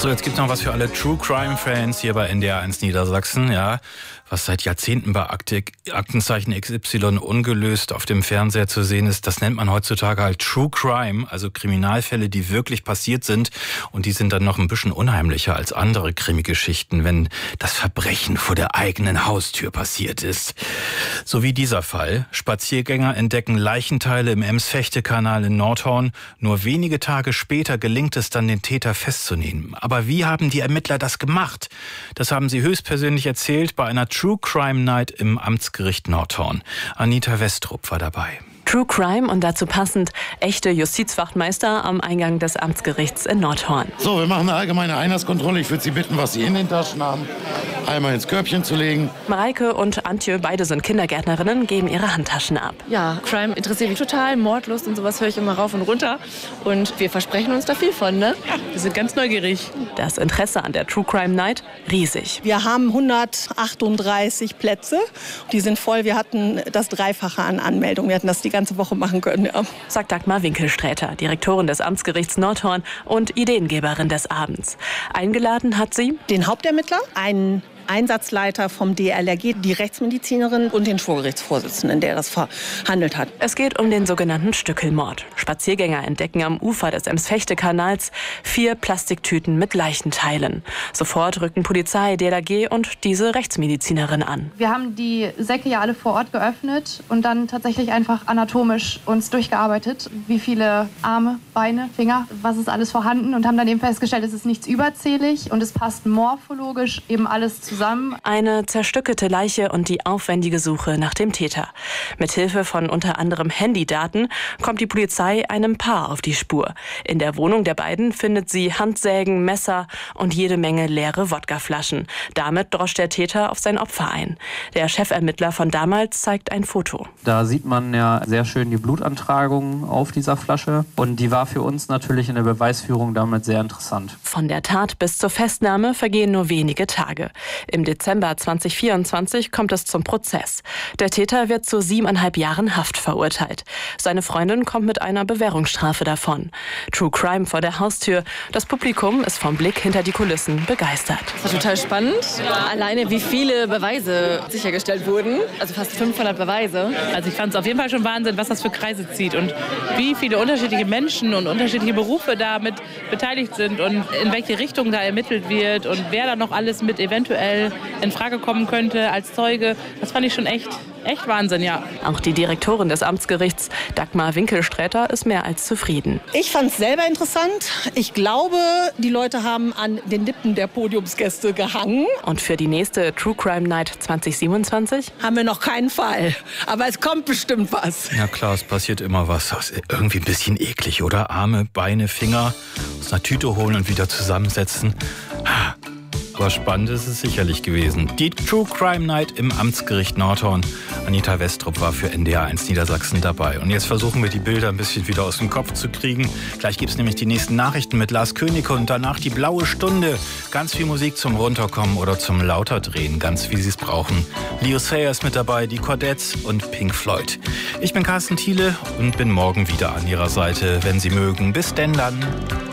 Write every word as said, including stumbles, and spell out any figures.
So, jetzt gibt es noch was für alle True Crime Fans hier bei N D R eins Niedersachsen, ja. Was seit Jahrzehnten bei Aktenzeichen X Y ungelöst auf dem Fernseher zu sehen ist, das nennt man heutzutage halt True Crime, also Kriminalfälle, die wirklich passiert sind. Und die sind dann noch ein bisschen unheimlicher als andere Krimi-Geschichten, wenn das Verbrechen vor der eigenen Haustür passiert ist. So wie dieser Fall. Spaziergänger entdecken Leichenteile im Ems-Fechte-Kanal in Nordhorn. Nur wenige Tage später gelingt es dann, den Täter festzunehmen. Aber wie haben die Ermittler das gemacht? Das haben sie höchstpersönlich erzählt bei einer True Crime Night im Amtsgericht Nordhorn. Anita Westrup war dabei. True Crime und dazu passend echte Justizwachtmeister am Eingang des Amtsgerichts in Nordhorn. So, wir machen eine allgemeine Einlasskontrolle. Ich würde Sie bitten, was Sie in den Taschen haben, einmal ins Körbchen zu legen. Mareike und Antje, beide sind Kindergärtnerinnen, geben ihre Handtaschen ab. Ja, Crime interessiert mich total. Mordlust und sowas höre ich immer rauf und runter. Und wir versprechen uns da viel von, ne? Ja, wir sind ganz neugierig. Das Interesse an der True Crime Night riesig. Wir haben hundertachtunddreißig Plätze. Die sind voll. Wir hatten das Dreifache an Anmeldungen. Wir hatten das die ganze Woche machen können, ja. Sagt Dagmar Winkelsträter, Direktorin des Amtsgerichts Nordhorn und Ideengeberin des Abends. Eingeladen hat sie den Hauptermittler, einen Einsatzleiter vom D L R G, die Rechtsmedizinerin und den Schwurgerichtsvorsitzenden, der das verhandelt hat. Es geht um den sogenannten Stückelmord. Spaziergänger entdecken am Ufer des Ems-Fechte-Kanals vier Plastiktüten mit Leichenteilen. Sofort rücken Polizei, D L R G und diese Rechtsmedizinerin an. Wir haben die Säcke ja alle vor Ort geöffnet und dann tatsächlich einfach anatomisch uns durchgearbeitet. Wie viele Arme, Beine, Finger, was ist alles vorhanden und haben dann eben festgestellt, es ist nichts überzählig und es passt morphologisch eben alles zusammen. Eine zerstückelte Leiche und die aufwendige Suche nach dem Täter. Mithilfe von unter anderem Handydaten kommt die Polizei einem Paar auf die Spur. In der Wohnung der beiden findet sie Handsägen, Messer und jede Menge leere Wodkaflaschen. Damit droscht der Täter auf sein Opfer ein. Der Chefermittler von damals zeigt ein Foto. Da sieht man ja sehr schön die Blutantragung auf dieser Flasche. Und die war für uns natürlich in der Beweisführung damit sehr interessant. Von der Tat bis zur Festnahme vergehen nur wenige Tage. Im Dezember zweitausendvierundzwanzig kommt es zum Prozess. Der Täter wird zu siebeneinhalb Jahren Haft verurteilt. Seine Freundin kommt mit einer Bewährungsstrafe davon. True Crime vor der Haustür. Das Publikum ist vom Blick hinter die Kulissen begeistert. Das war total spannend. Alleine wie viele Beweise sichergestellt wurden. Also fast fünfhundert Beweise. Also ich fand es auf jeden Fall schon Wahnsinn, was das für Kreise zieht und wie viele unterschiedliche Menschen und unterschiedliche Berufe damit beteiligt sind und in welche Richtung da ermittelt wird und wer da noch alles mit eventuell in Frage kommen könnte als Zeuge. Das fand ich schon echt, echt Wahnsinn, ja. Auch die Direktorin des Amtsgerichts, Dagmar Winkelsträter, ist mehr als zufrieden. Ich fand es selber interessant. Ich glaube, die Leute haben an den Lippen der Podiumsgäste gehangen. Und für die nächste True Crime Night zweitausendsiebenundzwanzig? Haben wir noch keinen Fall. Aber es kommt bestimmt was. Ja klar, es passiert immer was. Das ist irgendwie ein bisschen eklig, oder? Arme, Beine, Finger aus einer Tüte holen und wieder zusammensetzen. Aber spannend ist es sicherlich gewesen. Die True Crime Night im Amtsgericht Nordhorn. Anita Westrup war für N D R eins Niedersachsen dabei. Und jetzt versuchen wir, die Bilder ein bisschen wieder aus dem Kopf zu kriegen. Gleich gibt es nämlich die nächsten Nachrichten mit Lars Königke und danach die blaue Stunde. Ganz viel Musik zum Runterkommen oder zum Lauterdrehen, ganz wie Sie es brauchen. Leo Sayer ist mit dabei, die Cordettes und Pink Floyd. Ich bin Carsten Thiele und bin morgen wieder an Ihrer Seite, wenn Sie mögen. Bis denn dann.